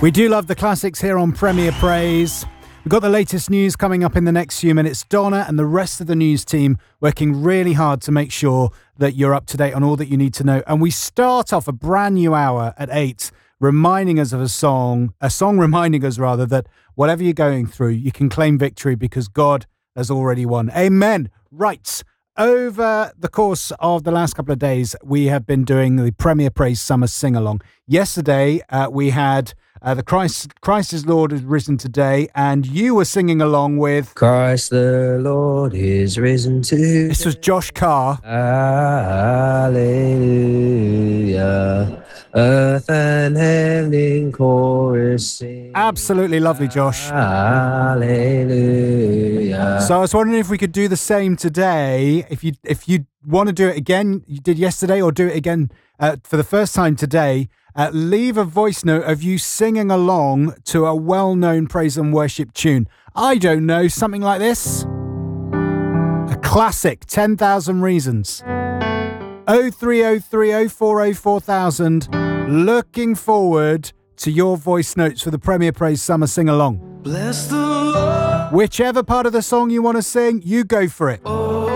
We do love the classics here on Premier Praise. We've got the latest news coming up in the next few minutes. Donna and the rest of the news team working really hard to make sure that you're up to date on all that you need to know. And we start off a brand new hour at 8, reminding us of a song reminding us rather that whatever you're going through, you can claim victory because God has already won. Amen. Right. Over the course of the last couple of days, we have been doing the Premier Praise Summer Sing-Along. Yesterday, we had the Christ is Lord is risen today, and you were singing along with Christ the Lord is risen today. This was Josh Carr. Hallelujah. Earth and heaven in chorus sing. Absolutely lovely, Josh. Hallelujah. So I was wondering if we could do the same today. If you want to do it again, you did yesterday, or do it again for the first time today. Leave a voice note of you singing along to a well-known praise and worship tune. I don't know, something like this. A classic, 10,000 Reasons. 0303 040 4000. Looking forward to your voice notes for the Premier Praise Summer Sing-Along. Bless the Lord. Whichever part of the song you want to sing, you go for it. Oh,